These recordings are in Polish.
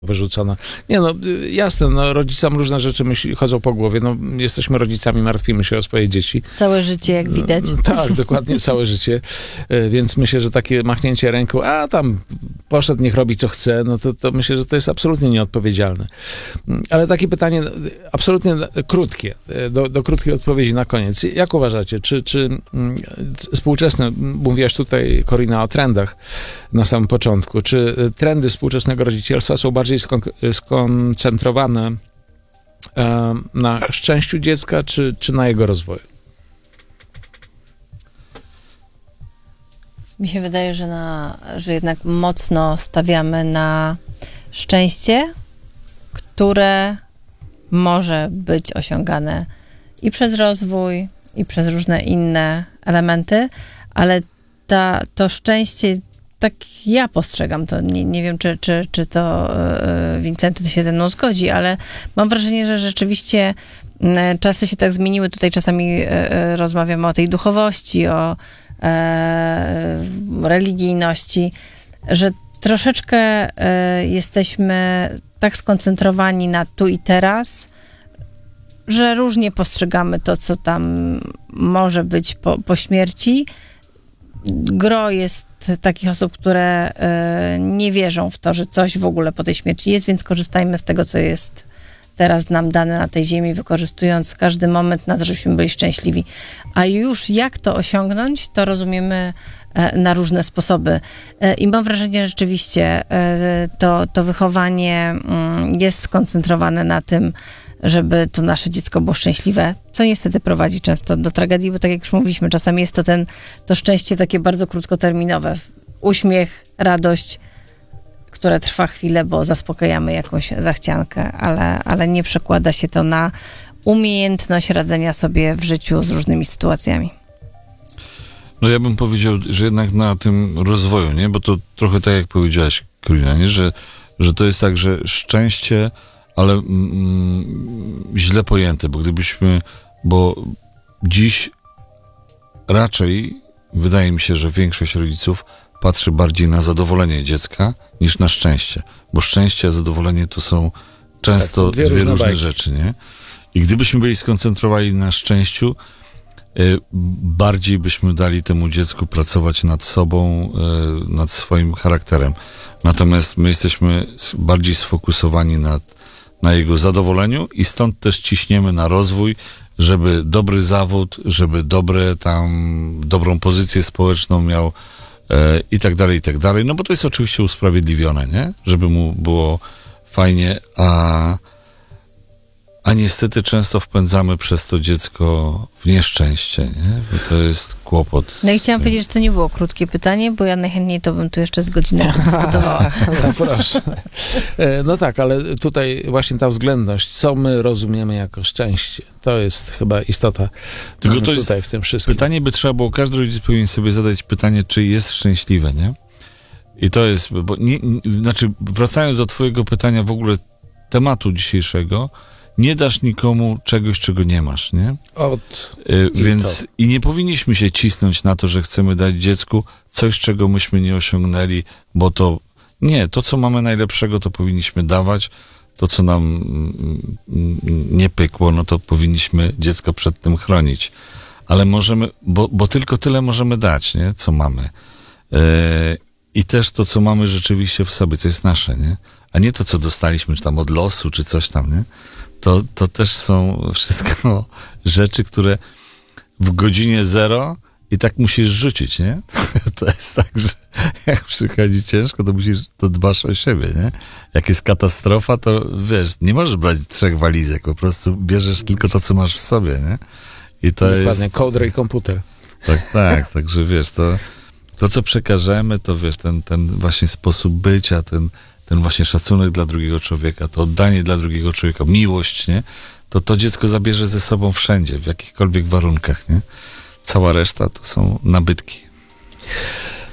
wyrzucona. Nie no, jasne, no, rodzicom różne rzeczy chodzą po głowie. No, jesteśmy rodzicami, martwimy się o swoje dzieci. Całe życie, jak widać. Tak, dokładnie, całe życie. Więc myślę, że takie machnięcie ręką, a tam poszedł, niech robi co chce, no to myślę, że to jest absolutnie nieodpowiedzialne. Ale takie pytanie absolutnie krótkie, do krótkiej odpowiedzi na koniec. Jak uważacie, czy współczesne, mówiłaś tutaj, Korina, o trendach na samym początku, czy trendy współczesnego rodzicielstwa są bardziej skoncentrowane na szczęściu dziecka, czy na jego rozwoju? Mi się wydaje, że jednak mocno stawiamy na szczęście, które może być osiągane i przez rozwój, i przez różne inne elementy, ale to szczęście, tak ja postrzegam to, nie wiem, czy to Wincenty się ze mną zgodzi, ale mam wrażenie, że rzeczywiście czasy się tak zmieniły. Tutaj czasami rozmawiamy o tej duchowości, o religijności, że troszeczkę jesteśmy tak skoncentrowani na tu i teraz, że różnie postrzegamy to, co tam może być po śmierci. Gro jest takich osób, które nie wierzą w to, że coś w ogóle po tej śmierci jest, więc korzystajmy z tego, co jest teraz nam dane na tej ziemi, wykorzystując każdy moment na to, żebyśmy byli szczęśliwi. A już jak to osiągnąć, to rozumiemy na różne sposoby. I mam wrażenie, że rzeczywiście to wychowanie jest skoncentrowane na tym, żeby to nasze dziecko było szczęśliwe, co niestety prowadzi często do tragedii, bo tak jak już mówiliśmy, czasami jest to szczęście takie bardzo krótkoterminowe. Uśmiech, radość, które trwa chwilę, bo zaspokajamy jakąś zachciankę, ale nie przekłada się to na umiejętność radzenia sobie w życiu z różnymi sytuacjami. No ja bym powiedział, że jednak na tym rozwoju, nie? Bo to trochę tak jak powiedziałaś, Karolina, nie? Że to jest tak, że szczęście, ale źle pojęte, bo dziś raczej wydaje mi się, że większość rodziców patrzy bardziej na zadowolenie dziecka niż na szczęście, bo szczęście a zadowolenie to są często tak, dwie różne bajki. rzeczy, nie? I gdybyśmy byli skoncentrowani na szczęściu, bardziej byśmy dali temu dziecku pracować nad sobą, nad swoim charakterem. Natomiast my jesteśmy bardziej sfokusowani na jego zadowoleniu i stąd też ciśniemy na rozwój, żeby dobry zawód, żeby dobrą pozycję społeczną miał i tak dalej, no bo to jest oczywiście usprawiedliwione, nie? Żeby mu było fajnie, a niestety często wpędzamy przez to dziecko w nieszczęście, nie? Bo to jest kłopot. No i chciałam powiedzieć, że to nie było krótkie pytanie, bo ja najchętniej to bym tu jeszcze z godzinę dyskutowała. No proszę. No tak, ale tutaj właśnie ta względność, co my rozumiemy jako szczęście, to jest chyba istota. Tylko to tutaj jest w tym wszystkim. pytanie by trzeba było, każdy rodzic powinien sobie zadać pytanie, czy jest szczęśliwe, nie? I to jest, znaczy wracając do twojego pytania w ogóle tematu dzisiejszego, nie dasz nikomu czegoś, czego nie masz, nie? Więc i nie powinniśmy się cisnąć na to, że chcemy dać dziecku coś, czego myśmy nie osiągnęli, bo to co mamy najlepszego, to powinniśmy dawać, to co nam nie pykło, no to powinniśmy dziecko przed tym chronić. Ale możemy, bo tylko tyle możemy dać, nie? Co mamy. I też to, co mamy rzeczywiście w sobie, co jest nasze, nie? A nie to, co dostaliśmy, czy tam od losu, czy coś tam, nie? To też są wszystko rzeczy, które w godzinie zero i tak musisz rzucić, nie? To jest tak, że jak przychodzi ciężko, to dbasz o siebie, nie? Jak jest katastrofa, to wiesz, nie możesz brać 3 walizek, po prostu bierzesz tylko to, co masz w sobie, nie? I to dokładnie, jest... kołdrę i komputer. Tak, także wiesz, to co przekażemy, to wiesz, ten właśnie sposób bycia, ten właśnie szacunek dla drugiego człowieka, to oddanie dla drugiego człowieka, miłość, nie? To dziecko zabierze ze sobą wszędzie, w jakichkolwiek warunkach, nie? Cała reszta to są nabytki.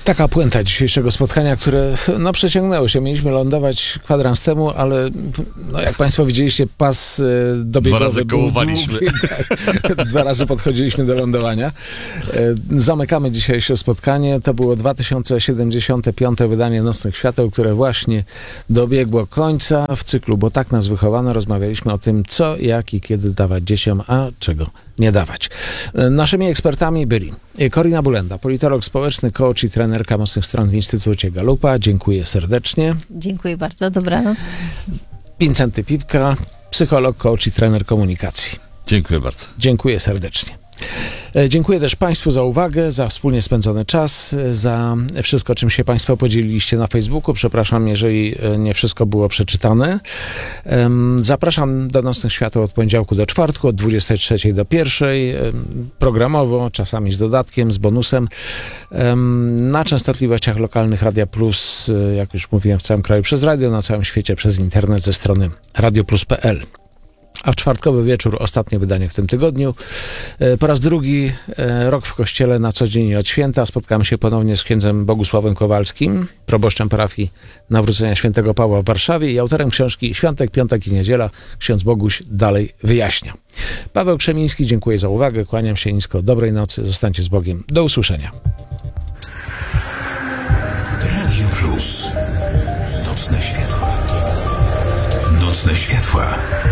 Taka puenta dzisiejszego spotkania, które przeciągnęło się. Mieliśmy lądować kwadrans temu, ale jak Państwo widzieliście, pas dobiegowy 2 razy był kołowaliśmy. długi, tak. 2 razy podchodziliśmy do lądowania. Zamykamy dzisiejsze spotkanie. To było 2075 wydanie Nocnych Świateł, które właśnie dobiegło końca w cyklu, bo tak nas wychowano. Rozmawialiśmy o tym, co, jak i kiedy dawać dzieciom, a czego nie dawać. Naszymi ekspertami byli Korina Bulenda, politolog społeczny, coach i trenerka mocnych stron w Instytucie Galupa. Dziękuję serdecznie. Dziękuję bardzo, dobranoc. Wincenty Pipka, psycholog, coach i trener komunikacji. Dziękuję bardzo. Dziękuję serdecznie. Dziękuję też Państwu za uwagę, za wspólnie spędzony czas, za wszystko, czym się Państwo podzieliliście na Facebooku. Przepraszam, jeżeli nie wszystko było przeczytane. Zapraszam do Nocnych Świateł od poniedziałku do czwartku, od 23 do 1, programowo, czasami z dodatkiem, z bonusem, na częstotliwościach lokalnych Radia Plus, jak już mówiłem, w całym kraju przez radio, na całym świecie przez internet ze strony radioplus.pl. A w czwartkowy wieczór ostatnie wydanie w tym tygodniu. Po raz drugi rok w kościele na co dzień i od święta. Spotkamy się ponownie z księdzem Bogusławem Kowalskim, proboszczem parafii Nawrócenia Świętego Pawła w Warszawie i autorem książki Świątek, Piątek i Niedziela. Ksiądz Boguś dalej wyjaśnia. Paweł Krzemiński, dziękuję za uwagę. Kłaniam się nisko. Dobrej nocy. Zostańcie z Bogiem. Do usłyszenia. Radio Plus. Nocne światła. Nocne światła.